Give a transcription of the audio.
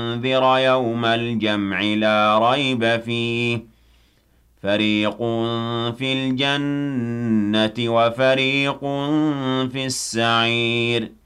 لِيُنذِرَ يَوْمَ الْجَمْعِ لَا رَيْبَ فِيهِ فَرِيقٌ فِي الْجَنَّةِ وَفَرِيقٌ فِي السَّعِيرِ